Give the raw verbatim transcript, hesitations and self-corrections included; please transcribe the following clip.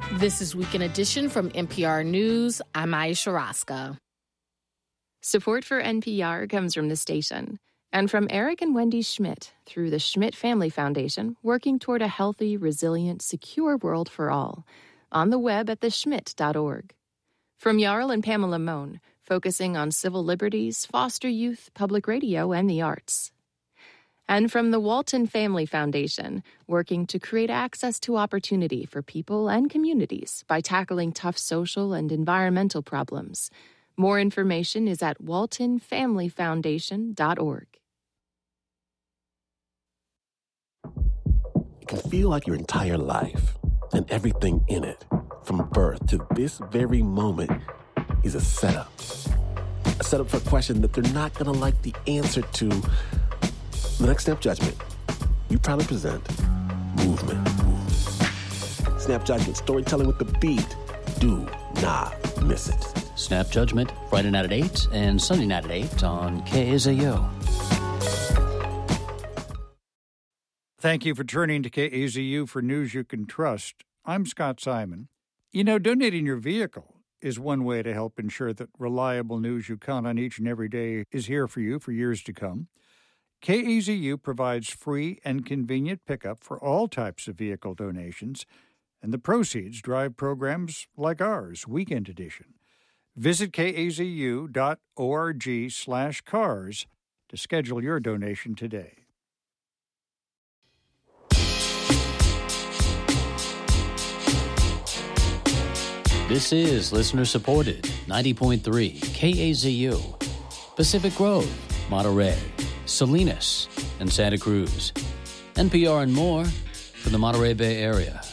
This is Weekend Edition from N P R News. I'm Aisha Raska. Support for N P R comes from the station and from Eric and Wendy Schmidt through the Schmidt Family Foundation, working toward a healthy, resilient, secure world for all. On the web at the schmidt dot org. From Jarl and Pamela Mohn, focusing on civil liberties, foster youth, public radio, and the arts. And from the Walton Family Foundation, working to create access to opportunity for people and communities by tackling tough social and environmental problems. More information is at walton family foundation dot org. It can feel like your entire life and everything in it, from birth to this very moment, is a setup. A setup for a question that they're not going to like the answer to. The next Snap Judgment, we proudly present Movement. Snap Judgment, storytelling with the beat. Do not miss it. Snap Judgment, Friday night at eight and Sunday night at eight on K A Z U. Thank you for turning to K A Z U for news you can trust. I'm Scott Simon. You know, donating your vehicle is one way to help ensure that reliable news you count on each and every day is here for you for years to come. K A Z U provides free and convenient pickup for all types of vehicle donations, and the proceeds drive programs like ours, Weekend Edition. Visit kazu dot org slash cars to schedule your donation today. This is listener-supported ninety point three K A Z U. Pacific Grove, Monterey, Salinas, and Santa Cruz. N P R and more for the Monterey Bay Area.